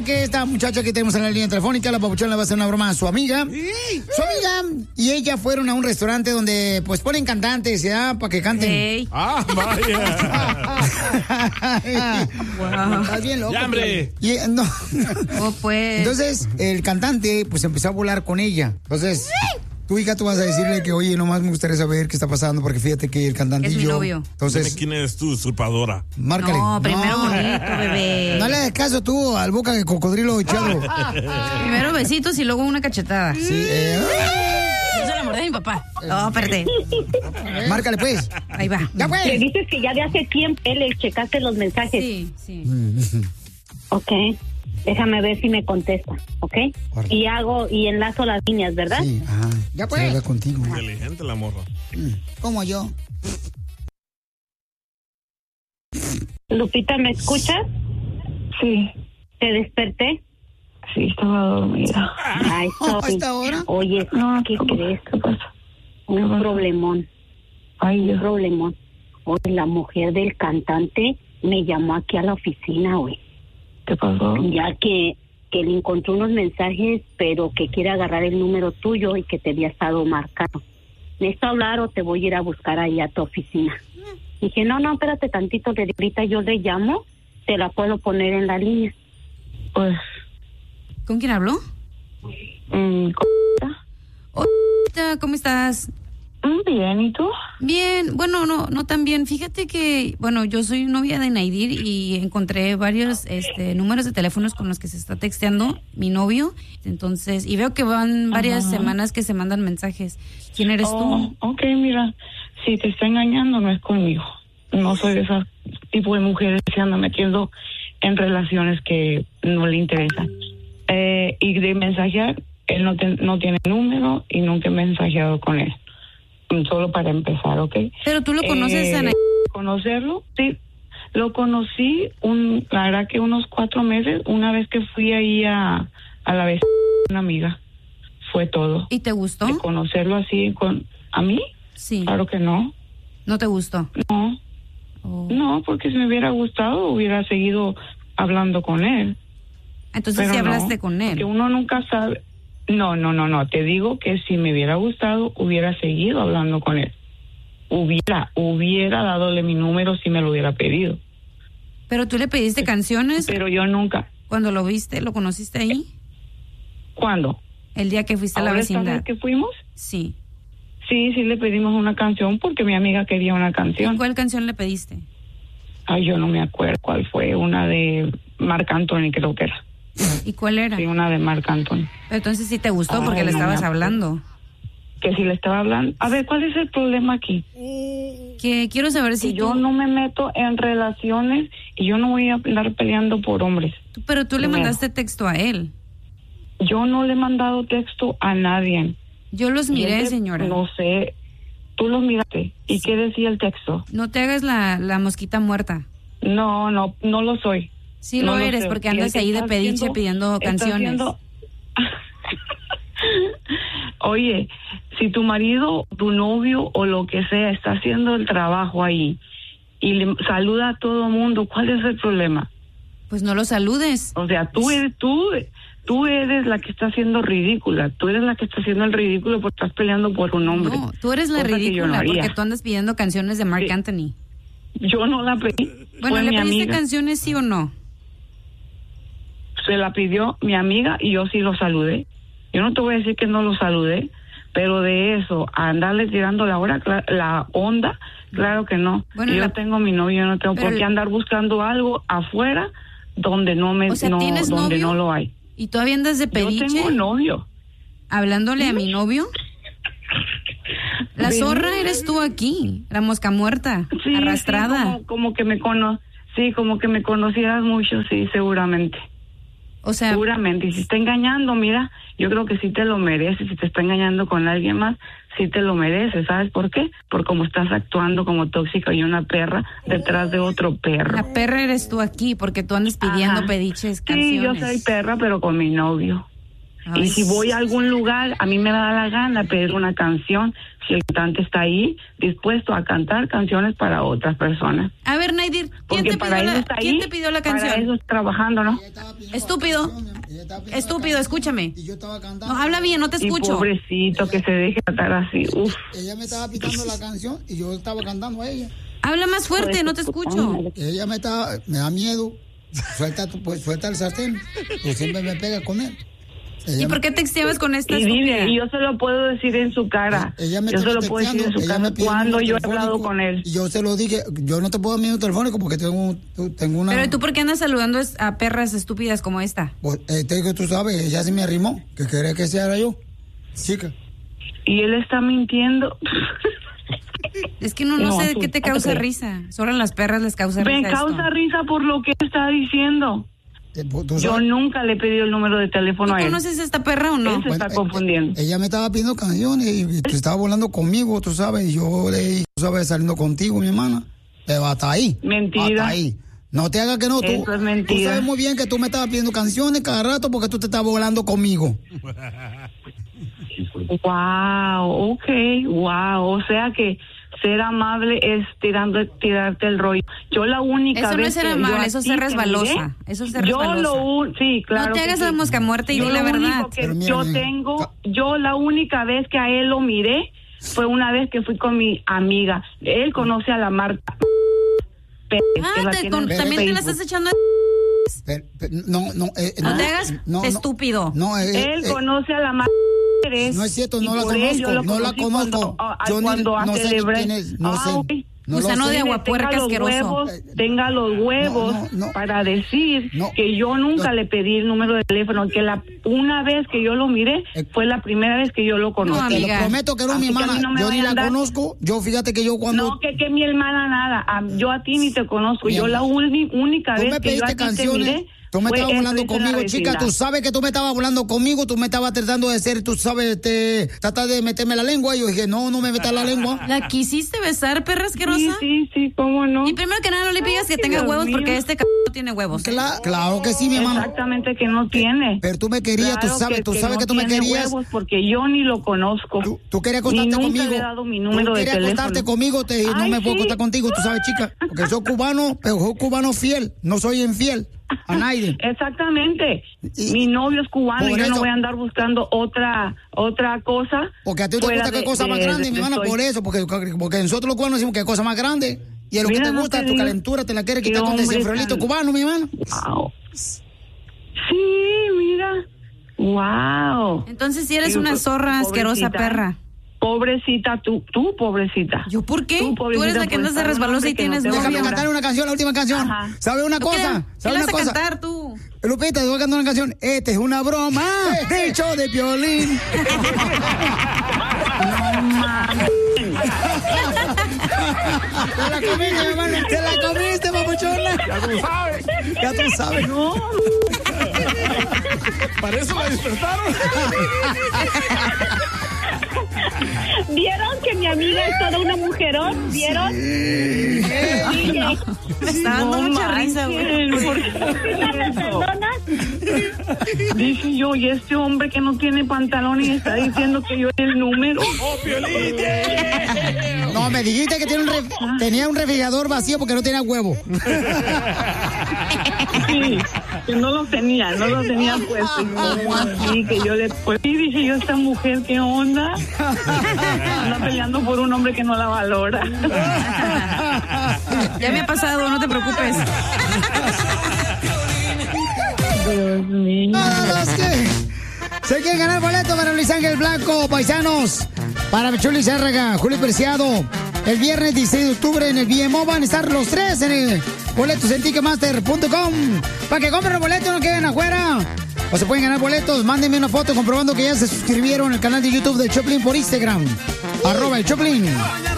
que esta muchacha que tenemos en la línea telefónica, la papuchona, le va a hacer una broma a su amiga. Su amiga y ella fueron a un restaurante donde pues ponen cantantes, ¿ya? Para que canten. Hey. ¡Ah, vaya! Wow. Estás bien loco. ¡Ya, hombre! Y, no. Oh, pues. Entonces, el cantante pues empezó a volar con ella. Entonces... Tu hija, tú vas a decirle que, oye, nomás me gustaría saber qué está pasando, porque fíjate que el cantante es y mi yo... novio. Entonces, dime quién eres tú, usurpadora. Márcale. No, primero bonito, bebé. No le hagas caso tú al boca de cocodrilo echado. Primero besitos y luego una cachetada. Sí, Yo se la mordí a mi papá. No, espérate. Márcale, pues. Ahí va. Ya, pues. Le dices que ya de hace tiempo le checaste los mensajes. Sí, sí. Ok. Déjame ver si me contesta, ¿ok? Órale. Y enlazo las líneas, ¿verdad? Sí, ajá. Ya pues. Habla contigo. Inteligente la morra. Como yo. Lupita, ¿me escuchas? Sí, ¿Te desperté? sí, estaba dormida. Ay, ¿A esta hora? Oye, No, ¿qué crees? ¿Qué pasa? Un problemón. Ay, Un Dios. problemón. Oye, la mujer del cantante me llamó aquí a la oficina, güey. ¿Qué pasó? Ya que le encontró unos mensajes, pero que quiere agarrar el número tuyo y que te había estado marcado. ¿Necesito hablar o te voy a ir a buscar ahí a tu oficina? Dije, no, espérate tantito, que ahorita yo le llamo, te la puedo poner en la línea. Pues, ¿Con quién habló? Hola, ¿cómo estás? Bien, ¿y tú? Bien, bueno, no tan bien. Fíjate que, bueno, yo soy novia de Naidir y encontré varios números de teléfonos con los que se está texteando mi novio. Entonces, y veo que van varias semanas que se mandan mensajes. ¿Quién eres tú? Ok, mira, si te está engañando no es conmigo. No soy de ese tipo de mujeres que se andan metiendo en relaciones que no le interesan. Y de mensajear, él no tiene número y nunca he mensajeado con él. Solo para empezar, ¿ok? Pero tú lo conoces, Ana. Conocerlo, sí. Lo conocí, la verdad que unos 4 meses, una vez que fui ahí a la vez una amiga. Fue todo. ¿Y te gustó? De conocerlo así ¿a mí? Sí. Claro que no. ¿No te gustó? No. Oh. No, porque si me hubiera gustado, hubiera seguido hablando con él. Entonces Pero sí no, hablaste con él. porque uno nunca sabe. No. Te digo que si me hubiera gustado, hubiera seguido hablando con él. Hubiera dadole mi número si me lo hubiera pedido. Pero tú le pediste canciones. Pero yo nunca. Cuando lo viste, ¿lo conociste ahí? ¿Cuándo? El día que fuiste a la ¿Ahora esta vecindad. vez que fuimos? Sí. Sí, le pedimos una canción porque mi amiga quería una ¿Y canción. cuál canción le pediste? Ay, yo no me acuerdo cuál fue. Una de Marc Anthony, creo que era. ¿Y cuál era? Sí, una de Marc Anthony. Pero entonces sí te gustó porque Ay, le no estabas me hablando. Que si le estaba hablando. A ver, ¿cuál es el problema aquí? Que quiero saber si Que yo tú... no me meto en relaciones y yo no voy a andar peleando por hombres. Pero tú le Primero. mandaste texto a él. Yo no le he mandado texto a nadie. Yo los miré, Y él, señora. No sé. Tú los miraste. ¿Y qué decía el texto? No te hagas la mosquita muerta. No lo soy. Sí No lo lo eres sé. porque Y andas el que ahí de está pediche haciendo- pidiendo está canciones. haciendo- Oye, si tu marido, tu novio o lo que sea está haciendo el trabajo ahí y le saluda a todo el mundo, ¿cuál es el problema? Pues no lo saludes. O sea, tú eres la que está haciendo ridícula. Tú eres la que está haciendo el ridículo porque estás peleando por un hombre. No, tú eres la Cosa que yo no ridícula haría. porque tú andas pidiendo canciones de Marc Sí. Anthony. Yo no la pedí. Bueno, fue ¿le mi pediste amiga. canciones sí o no? Se la pidió mi amiga y yo sí lo saludé. Yo no te voy a decir que no lo saludé, pero de eso, a andarle tirando la onda, claro que no. Bueno, yo tengo mi novio, yo no tengo pero por qué andar buscando algo afuera donde O sea, ¿tienes donde novio? no lo hay. ¿Y todavía andas de Yo pediche? tengo novio. Hablándole a mi novio. La Ven. zorra eres tú aquí, la mosca muerta, Sí, arrastrada. sí, como que como que me conocieras mucho, sí, seguramente. O sea, Seguramente, y si está engañando, mira, yo creo que sí te lo mereces. Si te está engañando con alguien más, sí te lo mereces. ¿Sabes por qué? Por cómo estás actuando como tóxica y una perra detrás de otro perro. la perra eres tú aquí porque tú andas pidiendo Ajá. pediches, Sí, canciones. yo soy perra, pero con mi novio. Ay. Y si voy a algún lugar, a mí me da la gana pedir una canción, si el cantante está ahí dispuesto a cantar canciones para otras personas. A ver, Naidir, Porque para eso está ahí, ¿quién te pidió la para canción? eso está trabajando, ¿no? Estúpido. Estúpido, escúchame. Y yo estaba cantando. No, habla bien, no te Y escucho. pobrecito que se deje tratar así. Uf. Ella me estaba pitando la canción y yo estaba cantando a ella. Habla más fuerte, no te escucho. Ella me da miedo. Suelta el sartén. Pues siempre me pega con él. ¿Y por qué texteabas con esta Y estúpida? dile, y yo se lo puedo decir en su cara. Ella me Yo se estaba lo puedo decir en su texteando, ella cara me pidió cuando el yo he número hablado telefónico, con él. Y yo se lo dije, yo no te puedo dar mi número telefónico porque tengo una... Pero ¿tú por qué andas saludando a perras estúpidas como esta? Pues, te digo, tú sabes, ella se me arrimó, que quería que sea yo, chica. Y él está mintiendo. Es que no sé qué te causa risa. Solo a las perras les causa risa. Me causa esto. risa por lo que está diciendo. ¿Tú Yo sabes? nunca le he pedido el número de teléfono ¿Tú a él. conoces a esta perra o no? Él se está confundiendo. Ella me estaba pidiendo canciones y te estaba volando conmigo, tú sabes, y yo le dije, tú sabes, saliendo contigo, mi hermana. Pero hasta ahí. Mentira. Hasta ahí. No te hagas que no, tú. Eso es mentira. Tú sabes muy bien que tú me estabas pidiendo canciones cada rato porque tú te estabas volando conmigo. Wow, okay, wow. O sea que ser amable es tirarte el rollo. Yo la única Eso no vez es ser que amable, yo a eso es ti ser te resbalosa. miré, Eso es ser resbalosa. Sí, claro. No te que hagas sí. la mosca muerta y Yo di la lo verdad. único que Pero mira, yo mira, tengo, yo la única vez que a él lo miré fue una vez que fui con mi amiga. Él conoce a la Marta. Pérez, que la tiene en también te la Facebook. estás echando. No te hagas estúpido. Él conoce a la Marta Pérez. No es cierto, y no la por él yo conozco, lo no la conocí conozco. Cuando, cuando no sé celebré. quién es, no sé. Ok. No lo Gusano sé. de aguapuerca asqueroso. Tenga los huevos No. para decir No. que yo nunca le pedí el número de teléfono, que una vez que yo lo miré fue la primera vez que yo lo conocí. No, Te lo amiga. prometo que no, Así mi que a mí hermana. no me Yo ni vayan la a dar- conozco. Yo fíjate que yo cuando... No, que mi hermana nada. Yo a ti ni te conozco. Mi Yo la amor, única Tú vez me que yo a pediste ti te canciones. miré Tú me fue estabas volando enfrente de la conmigo, chica. vecindad. Tú sabes que tú me estabas volando conmigo. Tú me estabas tratando de ser, tú sabes, tratar de meterme la lengua. Y yo dije, no me metas la lengua. ¿La quisiste besar, perra asquerosa? Sí, cómo no. Y primero que nada, no le pidas que Ay, tenga Dios huevos mío. porque este no tiene huevos. Claro que sí, mi hermano. Exactamente que no tiene. Pero tú me querías, Claro tú sabes no que tú me tiene querías. huevos porque yo ni lo conozco. Tú querías acostarte Ni nunca conmigo. le he dado mi número tú de querías teléfono. acostarte conmigo, no Ay, me puedo sí. acostar contigo, tú sabes, chica. Porque soy cubano, pero soy cubano fiel. No soy infiel a nadie. Exactamente. Y- Mi novio es cubano y por yo no eso- voy a andar buscando otra cosa. Porque a ti te fuera gusta que de- cosa más de- grande, de- mi hermana, soy- por eso. Porque nosotros los cubanos decimos que cosa más grande. Y es lo que Mira, te no gusta, te tu digo. calentura, te la quieres Qué quitar con hombre desinfriolito tan- cubano, mi hermana. Wow. Sí, mira. Wow. Entonces, si eres Sí, una zorra asquerosa pobrecita. perra. Pobrecita, tú pobrecita. ¿Yo por qué? Tú, Tú eres pobrecita, la que por andas de estar un resbalosa hombre y que no tienes te va a Déjame novio. valorar. cantar una canción, la última canción. Ajá. ¿Sabes una ¿Qué cosa? ¿Qué ¿Sabes vas una a cosa? cantar tú? Lupita, te voy a cantar una canción. Esta es una broma. De hecho, de Piolín. Te la comiste, mi hermano. Te la comiste, papuchona. Ya tú sabes. No, Para eso la despertaron. ¿Vieron que mi amiga es toda una mujerón? ¿Vieron? Dile, Me está dando mucha risa, güey. ¿por qué ¿me perdonas? Dije yo, y este hombre que no tiene pantalón y está diciendo que yo el número. ¡Oh, Piolín! No, me dijiste que tenía un refrigerador vacío porque no tenía huevo. Sí, que no lo tenía puesto. Sí, que yo le y dije yo, esta mujer, ¿qué onda? Anda peleando por un hombre que no la valora. Ya me ha pasado, no te preocupes. Dios mío. Nada más que se quieren ganar boleto para Luis Ángel Blanco, paisanos. Para Chuli Zárraga, Julio Preciado. El viernes 16 de octubre en el BMO van a estar los tres en el boletos en Ticketmaster.com. Para que compren los boletos, no queden afuera. O se pueden ganar boletos, mándenme una foto comprobando que ya se suscribieron al canal de YouTube de Choplin por Instagram. @el Choplin.